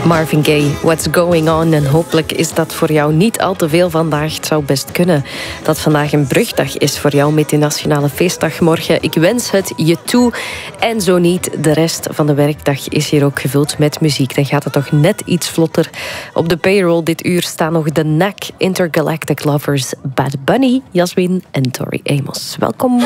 Marvin Gaye, What's Going On? En hopelijk is dat voor jou niet al te veel vandaag. Het zou best kunnen dat vandaag een brugdag is voor jou met de Nationale Feestdag morgen. Ik wens het je toe. En zo niet, de rest van de werkdag is hier ook gevuld met muziek. Dan gaat het toch net iets vlotter. Op de payroll dit uur staan nog de NAC, Intergalactic Lovers, Bad Bunny, Yasmin en Tori Amos. Welkom.